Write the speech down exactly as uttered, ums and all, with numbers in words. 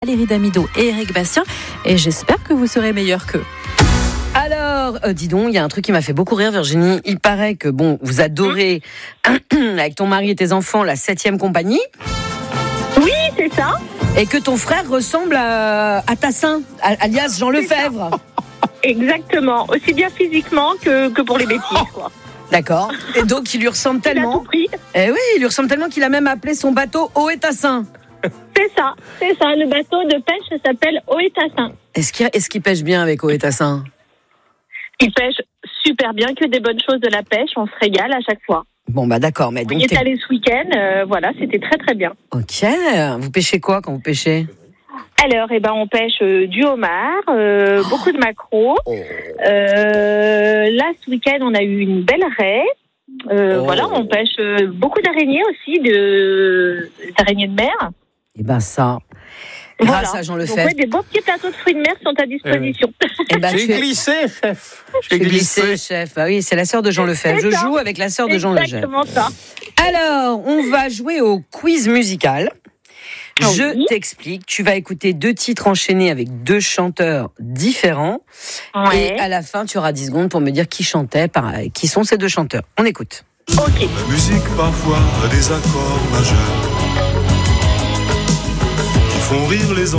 Valérie Damido et Éric Bastien. Et j'espère que vous serez meilleurs qu'eux. Alors, euh, dis donc, il y a un truc qui m'a fait beaucoup rire, Virginie. Il paraît que, bon, vous adorez, avec ton mari et tes enfants, la septième compagnie. Oui, c'est ça. Et que ton frère ressemble à, à Tassin, alias Jean Lefebvre. Exactement. Aussi bien physiquement que, que pour les bêtises, quoi. D'accord. Et donc, il lui ressemble tellement. Il a tout pris. Eh oui, il lui ressemble tellement qu'il a même appelé son bateau Ohé Tassin. C'est ça, c'est ça. Le bateau de pêche, ça s'appelle Ohé Tassin. Est-ce qu'il, est-ce qu'il pêche bien avec Ohé Tassin ? Il pêche super bien, que des bonnes choses de la pêche. On se régale à chaque fois. Bon, bah d'accord. Mais donc, on y est allé ce week-end. Euh, voilà, c'était très très bien. Ok. Vous pêchez quoi quand vous pêchez ? Alors, eh ben, on pêche euh, du homard, euh, oh. beaucoup de maquereaux. Oh. Euh, là, ce week-end, on a eu une belle raie. Euh, oh. Voilà, on pêche euh, beaucoup d'araignées aussi, de d'araignées de mer. Eh ben ça, grâce voilà. à Jean Lefebvre. Donc, ouais, des beaux petits plateaux de fruits de mer sont à disposition. Euh. Eh ben, J'ai glissé, chef. J'ai glissé, glissé, chef. Ah oui, c'est la sœur de Jean Lefebvre. Je joue avec la sœur de Jean Lefebvre. Exactement ça. Alors, on va jouer au quiz musical. Je oui. t'explique, tu vas écouter deux titres enchaînés avec deux chanteurs différents. Ouais. Et à la fin, tu auras dix secondes pour me dire qui chantait, par, qui sont ces deux chanteurs. On écoute. Ok. La musique parfois a des accords majeurs qui font rire les